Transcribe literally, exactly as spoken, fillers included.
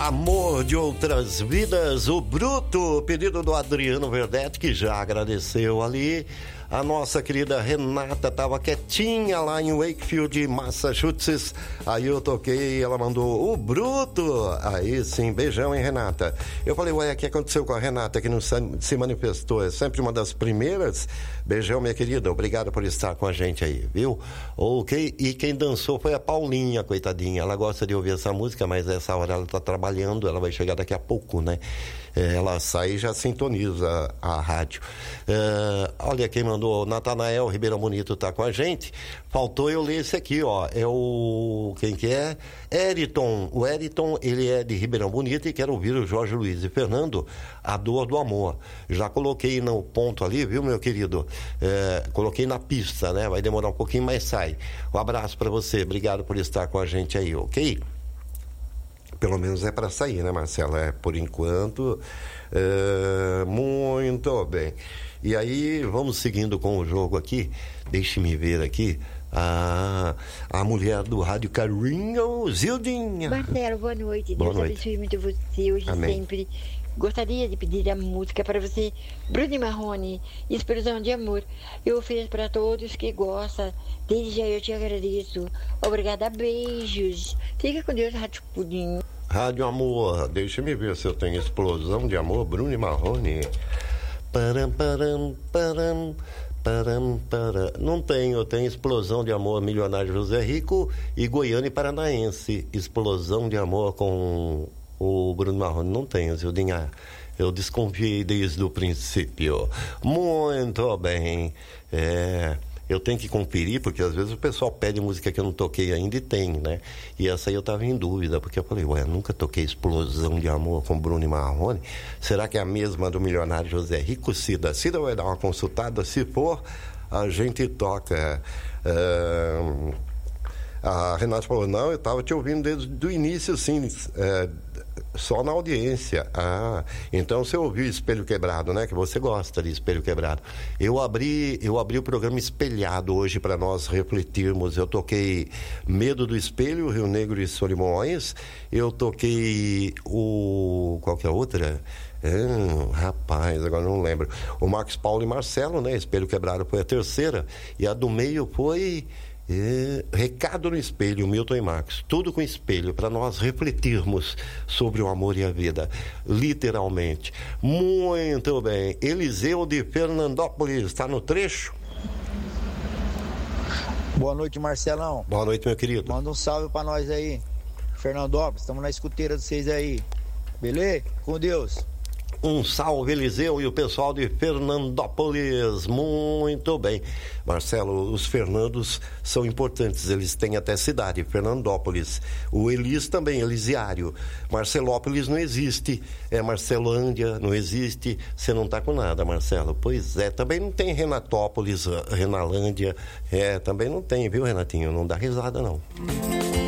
Amor de Outras Vidas, o Bruto, pedido do Adriano Verdete, que já agradeceu ali. A nossa querida Renata estava quietinha lá em Wakefield, Massachusetts. Aí eu toquei, ela mandou o Bruto. Aí sim, beijão, hein, Renata? Eu falei, ué, o que aconteceu com a Renata que não se manifestou? É sempre uma das primeiras. Beijão, minha querida, obrigado por estar com a gente aí, viu? Ok, e quem dançou foi a Paulinha, coitadinha. Ela gosta de ouvir essa música, mas essa hora ela tá trabalhando, ela vai chegar daqui a pouco, né? É, ela sai e já sintoniza a, a rádio. É, olha quem mandou, Natanael Ribeirão Bonito tá com a gente. Faltou eu ler esse aqui, ó. É o... quem que é? Eriton. O Eriton, ele é de Ribeirão Bonito e quer ouvir o Jorge Luiz e Fernando, A Dor do Amor. Já coloquei no ponto ali, viu, meu querido? É, coloquei na pista, né? Vai demorar um pouquinho, mas sai. Um abraço pra você, obrigado por estar com a gente aí, ok? Pelo menos é para sair, né, Marcelo? É, por enquanto, é, muito bem. E aí, vamos seguindo com o jogo aqui. Deixe-me ver aqui. A, a mulher do Rádio Carinho, Zildinha. Marcelo, boa noite. Boa Deus noite. abençoe muito você hoje e sempre. Gostaria de pedir a música para você, Bruno Marrone, Explosão de Amor. Eu fiz para todos que gostam. Desde já eu te agradeço. Obrigada, beijos. Fica com Deus, Rádio Pudim. Rádio Amor, deixa-me ver se eu tenho Explosão de Amor, Bruno Marrone. Param, param, param, param, param. Não tenho, eu tenho Explosão de Amor, Milionário José Rico e Goiânia e Paranaense. Explosão de Amor com o Bruno Marrone. Não tenho, Zildinha. Eu desconfiei desde o princípio. Muito bem. É... Eu tenho que conferir, porque às vezes o pessoal pede música que eu não toquei ainda e tem, né? E essa aí eu tava em dúvida, porque eu falei, ué, nunca toquei Explosão de Amor com Bruno Marrone. Será que é a mesma do Milionário José Rico? Cida, Cida vai dar uma consultada, se for, a gente toca. É... A Renata falou, não, eu tava te ouvindo desde o início, sim, é... só na audiência. Ah, então você ouviu Espelho Quebrado, né? Que você gosta de Espelho Quebrado. Eu abri, eu abri o programa Espelhado hoje para nós refletirmos. Eu toquei Medo do Espelho, Rio Negro e Solimões. Eu toquei o... qual que é a outra? Ah, rapaz, agora não lembro. O Marcos Paulo e Marcelo, né? Espelho Quebrado foi a terceira. E a do meio foi... É, Recado no Espelho, Milton e Marcos, tudo com espelho, para nós refletirmos sobre o amor e a vida, literalmente. Muito bem. Eliseu de Fernandópolis, está no trecho? Boa noite, Marcelão. Boa noite, meu querido. Manda um salve para nós aí, Fernandópolis, estamos na escuteira de vocês aí, beleza? Com Deus. Um salve, Eliseu e o pessoal de Fernandópolis. Muito bem. Marcelo, os Fernandos são importantes, eles têm até cidade, Fernandópolis. O Elis também, Elisiário. Marcelópolis não existe, é Marcelândia, não existe. Você não tá com nada, Marcelo. Pois é, também não tem Renatópolis, Renalândia. É, também não tem, viu, Renatinho? Não dá risada, não.